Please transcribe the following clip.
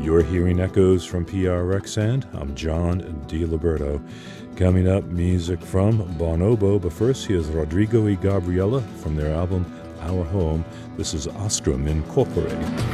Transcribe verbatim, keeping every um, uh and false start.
You're hearing echoes from P R X, and I'm John DiLiberto. Coming up, music from Bonobo, but first here's Rodrigo y Gabriela from their album Our Home. This is Ostrom Incorporated.